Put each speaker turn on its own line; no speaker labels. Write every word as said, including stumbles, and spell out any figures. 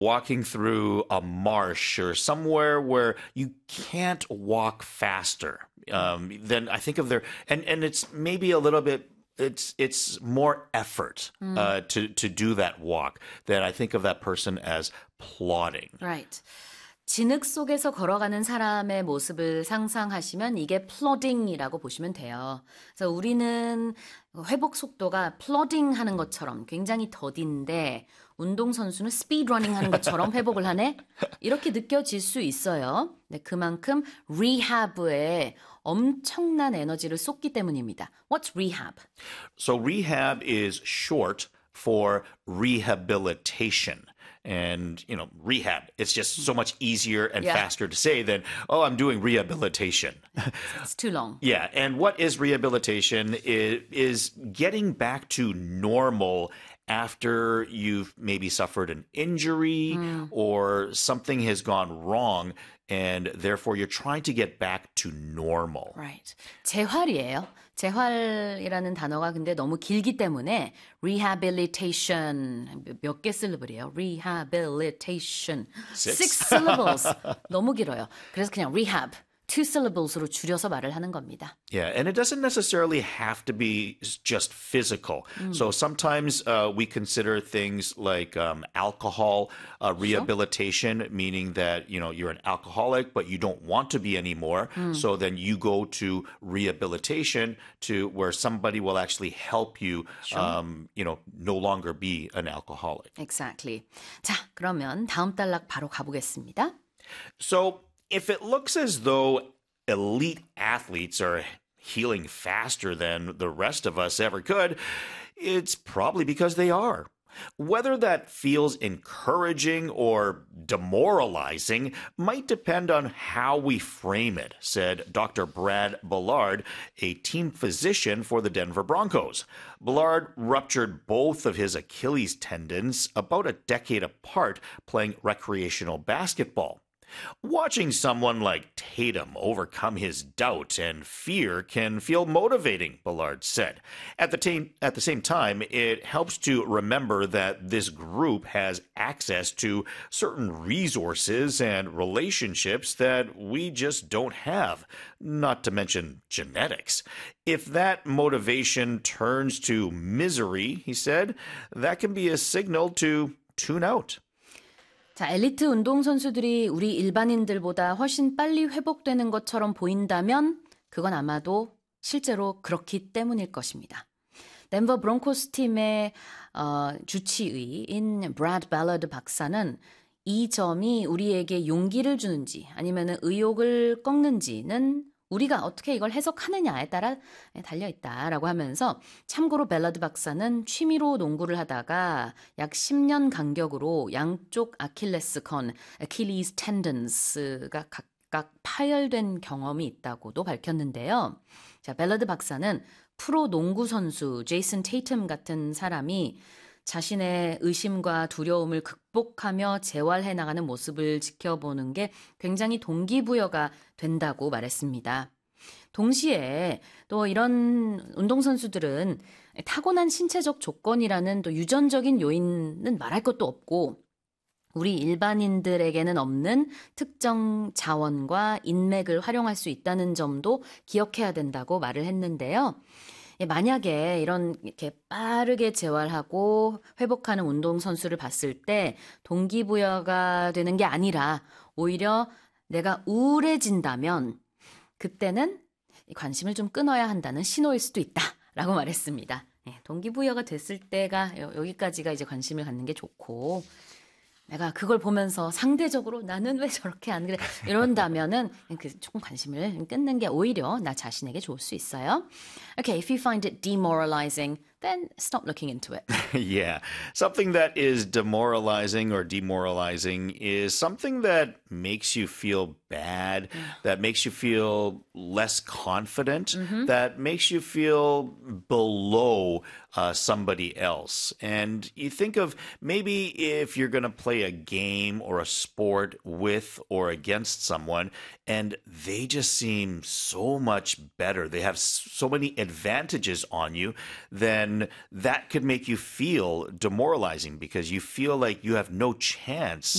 walking through a marsh or somewhere where you can't walk faster, um, then I think of their and and it's maybe a little bit. It's it's more effort uh, to to do that walk. That I think of that person as plodding.
Right. 진흙 속에서 걸어가는 사람의 모습을 상상하시면 이게 플로딩이라고 보시면 돼요. 그래서 우리는 회복 속도가 플로딩 하는 것처럼 굉장히 더딘데 운동선수는 스피드러닝 하는 것처럼 회복을 하네? 이렇게 느껴질 수 있어요. 네, 그만큼 리하브에 엄청난 에너지를 쏟기 때문입니다. What's rehab?
So rehab is short for rehabilitation. And, you know, rehab, it's just so much easier and
Yeah.
faster to say than, oh, I'm doing rehabilitation.
It's too long.
Yeah. And what is rehabilitation is, is getting back to normal after you've maybe suffered an injury or something has gone wrong and therefore you're trying to get back to normal.
Right. 재활이에요. 재활이라는 단어가 근데 너무 길기 때문에 rehabilitation 몇 개 실리블이에요. rehabilitation.
Six?
Six syllables. 너무 길어요. 그래서 그냥 rehab. Two syllables로 줄여서 말을 하는 겁니다.
Yeah, and it doesn't necessarily have to be just physical. So sometimes uh, we consider things like um, alcohol uh, rehabilitation, meaning that, you know, you're an alcoholic, but you don't want to be anymore. So then you go to rehabilitation to where somebody will actually help you, um, you know, no longer be an alcoholic.
Exactly. 자, 그러면 다음 단락 바로 가보겠습니다.
So if it looks as though elite athletes are healing faster than the rest of us ever could, it's probably because they are. Whether that feels encouraging or demoralizing might depend on how we frame it, said Doctor Brad Bullard, a team physician for the Denver Broncos. Bullard ruptured both of his Achilles tendons about a decade apart playing recreational basketball. Watching someone like Tatum overcome his doubt and fear can feel motivating, Bullard said. At the, t- at the same time, it helps to remember that this group has access to certain resources and relationships that we just don't have, not to mention genetics. If that motivation turns to misery, he said, that can be a signal to tune out.
자, 엘리트 운동선수들이 우리 일반인들보다 훨씬 빨리 회복되는 것처럼 보인다면 그건 아마도 실제로 그렇기 때문일 것입니다. 덴버 브론코스 팀의 어, 주치의인 브래드 벨러드 박사는 이 점이 우리에게 용기를 주는지 아니면 의욕을 꺾는지는 우리가 어떻게 이걸 해석하느냐에 따라 달려있다라고 하면서 참고로 벨러드 박사는 취미로 농구를 하다가 약 십 년 간격으로 양쪽 아킬레스건, Achilles tendons가 각각 파열된 경험이 있다고도 밝혔는데요. 자, 벨러드 박사는 프로 농구 선수 제이슨 테이텀 같은 사람이 자신의 의심과 두려움을 극복하며 재활해 나가는 모습을 지켜보는 게 굉장히 동기부여가 된다고 말했습니다. 동시에 또 이런 운동선수들은 타고난 신체적 조건이라는 또 유전적인 요인은 말할 것도 없고 우리 일반인들에게는 없는 특정 자원과 인맥을 활용할 수 있다는 점도 기억해야 된다고 말을 했는데요. 만약에 이런 이렇게 빠르게 재활하고 회복하는 운동선수를 봤을 때 동기부여가 되는 게 아니라 오히려 내가 우울해진다면 그때는 관심을 좀 끊어야 한다는 신호일 수도 있다라고 말했습니다. 동기부여가 됐을 때가 여기까지가 이제 관심을 갖는 게 좋고 내가 그걸 보면서 상대적으로 나는 왜 저렇게 안 그래 이런다면은 그 조금 관심을 끊는 게 오히려 나 자신에게 좋을 수 있어요. Okay, if you find it demoralizing, then stop looking into it.
Yeah. Something that is demoralizing or demoralizing is something that makes you feel bad, that makes you feel less confident, mm-hmm. that makes you feel below uh, somebody else. And you think of maybe if you're going to play a game or a sport with or against someone, and they just seem so much better. They have so many advantages on you. Then then that could make you feel demoralizing because you feel like you have no chance